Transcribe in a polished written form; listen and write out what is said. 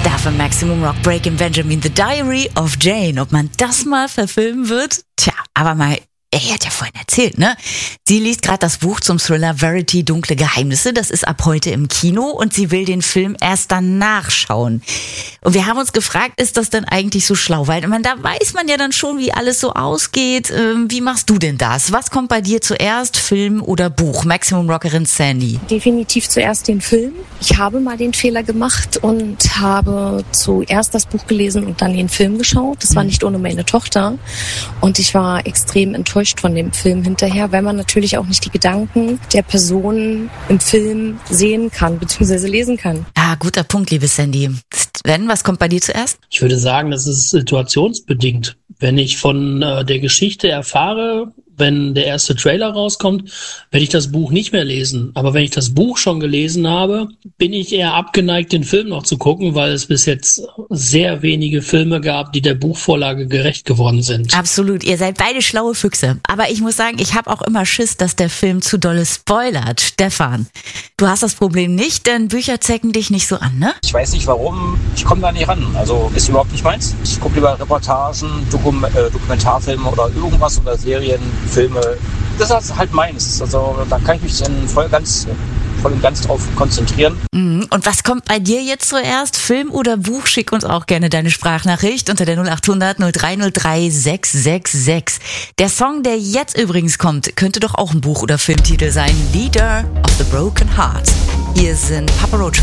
Darf im Maximum Rock Breaking Benjamin The Diary of Jane. Ob man das mal verfilmen wird? Tja, aber mal, er hat ja vorhin erzählt, ne? Sie liest gerade das Buch zum Thriller Verity Dunkle Geheimnisse. Das ist ab heute im Kino und sie will den Film erst danach schauen. Und wir haben uns gefragt, ist das denn eigentlich so schlau? Weil da weiß man ja dann schon, wie alles so ausgeht. Wie machst du denn das? Was kommt bei dir zuerst, Film oder Buch? Maximum Rockerin Sandy. Definitiv zuerst den Film. Ich habe mal den Fehler gemacht und habe zuerst das Buch gelesen und dann den Film geschaut. Das war nicht ohne meine Tochter. Und ich war extrem enttäuscht von dem Film hinterher, weil man natürlich auch nicht die Gedanken der Person im Film sehen kann, bzw. lesen kann. Ah, guter Punkt, liebe Sandy. Sven, was kommt bei dir zuerst? Ich würde sagen, das ist situationsbedingt. Wenn ich von der Geschichte erfahre, wenn der erste Trailer rauskommt, werde ich das Buch nicht mehr lesen. Aber wenn ich das Buch schon gelesen habe, bin ich eher abgeneigt, den Film noch zu gucken, weil es bis jetzt sehr wenige Filme gab, die der Buchvorlage gerecht geworden sind. Absolut, ihr seid beide schlaue Füchse. Aber ich muss sagen, ich habe auch immer Schiss, dass der Film zu dolle spoilert. Stefan, du hast das Problem nicht, denn Bücher zecken dich nicht so an, ne? Ich weiß nicht warum, ich komme da nicht ran. Also ist überhaupt nicht meins. Ich gucke lieber Reportagen, Dokumentarfilme oder irgendwas oder Serien, Filme. Das ist halt meins. Also da kann ich mich dann voll und ganz drauf konzentrieren. Und was kommt bei dir jetzt zuerst? Film oder Buch? Schick uns auch gerne deine Sprachnachricht unter der 0800 0303 666. Der Song, der jetzt übrigens kommt, könnte doch auch ein Buch- oder Filmtitel sein. Leader of the Broken Heart. Hier sind Papa Roach.